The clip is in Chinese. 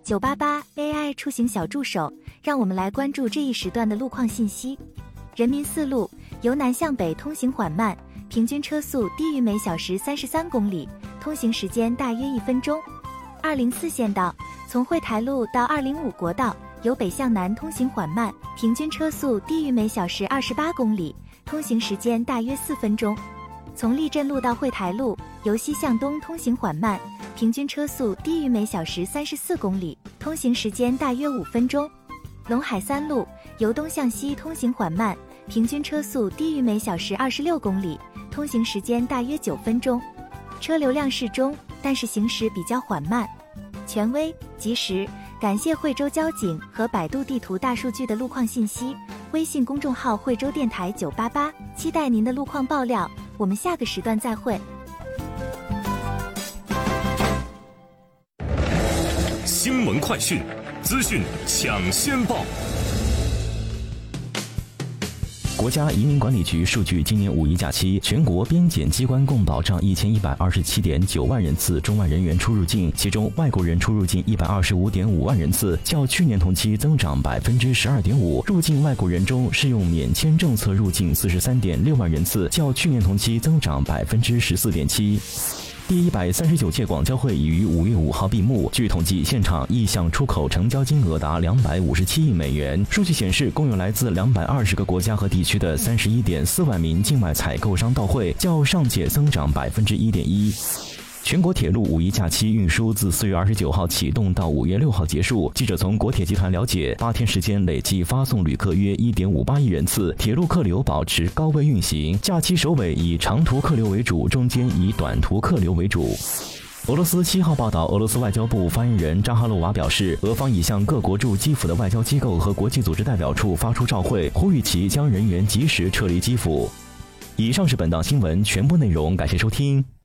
988 AI 出行小助手，让我们来关注这一时段的路况信息。人民4路由南向北通行缓慢，平均车速低于每小时33公里，通行时间大约1分钟。204县道从惠台路到205国道由北向南通行缓慢，平均车速低于每小时28公里，通行时间大约4分钟。从立镇路到惠台路由西向东通行缓慢，平均车速低于每小时34公里，通行时间大约5分钟。陇海3路由东向西通行缓慢，平均车速低于每小时26公里，通行时间大约9分钟。车流量适中，但是行驶比较缓慢。权威、及时，感谢惠州交警和百度地图大数据的路况信息。微信公众号惠州电台988，期待您的路况爆料。我们下个时段再会。 新闻快讯，资讯抢先报。 国家移民管理局数据，今年5一假期，全国边检机关共保障1127.9万人次中外人员出入境，其中外国人出入境125.5万人次，较去年同期增长12.5%。入境外国人中，适用免签政策入境43.6万人次，较去年同期增长14.7%。第139届广交会已于5月5号闭幕。据统计，现场意向出口成交金额达257亿美元。数据显示，共有来自220个国家和地区的31.4万名境外采购商到会，较上届增长1.1%。全国铁路5一假期运输自4月29号启动到5月6号结束。记者从国铁集团了解，8天时间累计发送旅客约1.58亿人次，铁路客流保持高位运行。假期首尾以长途客流为主，中间以短途客流为主。俄罗斯7号报道，俄罗斯外交部发言人扎哈罗娃表示，俄方已向各国驻基辅的外交机构和国际组织代表处发出照会，呼吁其将人员及时撤离基辅。以上是本档新闻全部内容，感谢收听。